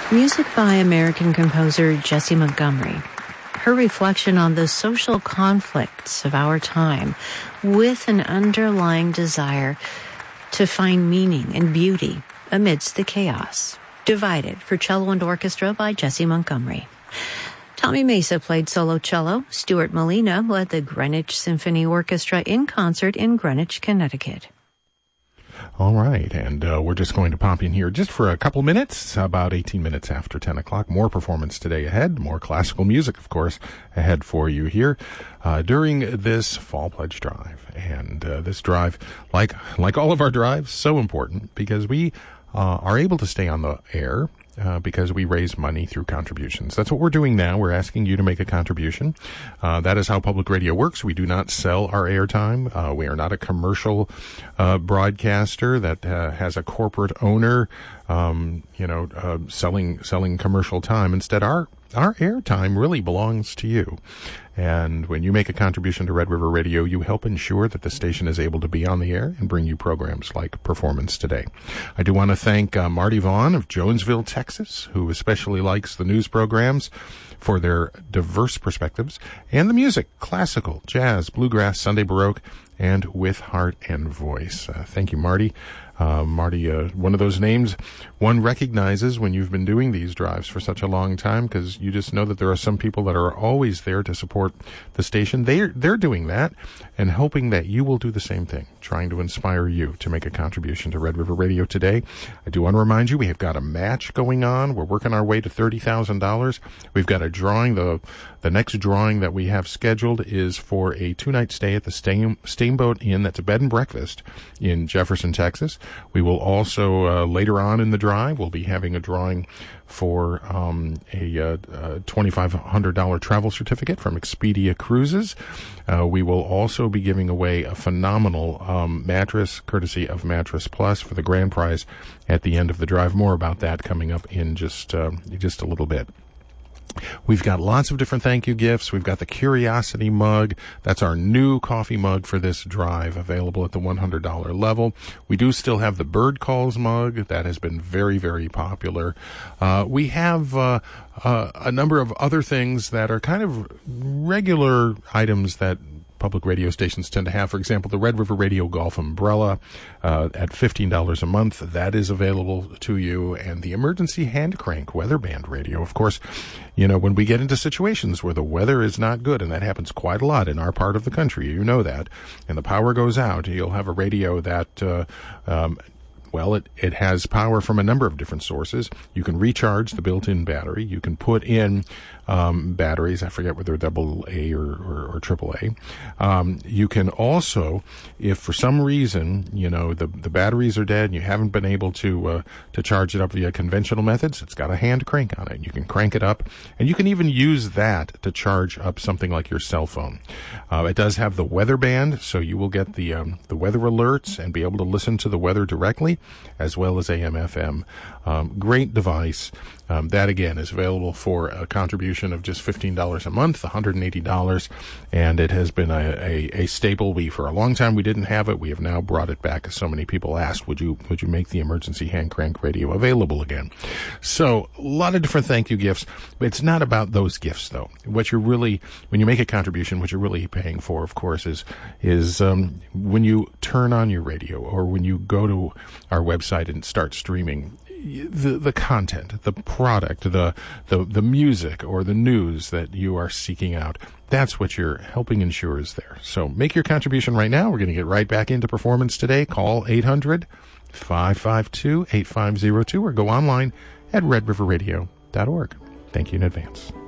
Music by American composer Jessie Montgomery. Her reflection on the social conflicts of our time with an underlying desire to find meaning and beauty amidst the chaos. Divided for cello and orchestra by Jessie Montgomery. Tommy Mesa played solo cello. Stuart Molina led the Greenwich Symphony Orchestra in concert in Greenwich, Connecticut. All right, and we're just going to pop in here just for a couple minutes, about 18 minutes after 10 o'clock. More performance today ahead, more classical music, of course, ahead for you here during this Fall Pledge Drive. And this drive, like all of our drives, so important because we are able to stay on the air because we raise money through contributions. That's what we're doing now. We're asking you to make a contribution. That is how public radio works. We do not sell our airtime. We are not a commercial broadcaster that has a corporate owner, selling commercial time. Instead, our airtime really belongs to you. And when you make a contribution to Red River Radio, you help ensure that the station is able to be on the air and bring you programs like Performance Today. I do want to thank Marty Vaughn of Jonesville, Texas, who especially likes the news programs for their diverse perspectives and the music, classical, jazz, bluegrass, Sunday Baroque, and with heart and voice. Thank you, Marty. Marty, one of those names one recognizes when you've been doing these drives for such a long time, because you just know that there are some people that are always there to support the station. They're doing that and hoping that you will do the same thing, trying to inspire you to make a contribution to Red River Radio today. I do want to remind you we have got a match going on. We're working our way to $30,000. We've got a drawing. The next drawing that we have scheduled is for a 2-night stay at the Steamboat Inn. That's a bed and breakfast in Jefferson, Texas. We will also, later on in the drive, we'll be having a drawing for a $2,500 travel certificate from Expedia Cruises. We will also be giving away a phenomenal mattress, courtesy of Mattress Plus, for the grand prize at the end of the drive. More about that coming up in just a little bit. We've got lots of different thank you gifts. We've got the Curiosity mug. That's our new coffee mug for this drive, available at the $100 level. We do still have the Bird Calls mug. That has been very, very popular. We have a number of other things that are kind of regular items that public radio stations tend to have. For example, the Red River Radio Golf Umbrella at $15 a month. That is available to you. And the Emergency Hand Crank Weather Band radio. Of course, when we get into situations where the weather is not good, and that happens quite a lot in our part of the country, you know that, and the power goes out, you'll have a radio that it has power from a number of different sources. You can recharge the built-in battery. You can put in batteries. I forget whether they're AA or AAA. You can also, if for some reason, the batteries are dead and you haven't been able to charge it up via conventional methods, it's got a hand crank on it. You can crank it up, and you can even use that to charge up something like your cell phone. It does have the weather band, so you will get the weather alerts and be able to listen to the weather directly, as well as AM, FM. Great device. That, again, is available for a contribution of just $15 a month, $180, and it has been a staple. For a long time, we didn't have it. We have now brought it back, as so many people asked, would you make the Emergency Hand Crank radio available again? So, a lot of different thank you gifts. It's not about those gifts, though. What you're really, when you make a contribution, what you're really paying for, of course, is when you turn on your radio or when you go to our website and start streaming, the content, the product, the music or the news that you are seeking out. That's what you're helping ensure is there. So make your contribution right now. We're going to get right back into Performance Today. Call 800-552-8502 or go online at redriverradio.org. Thank you in advance.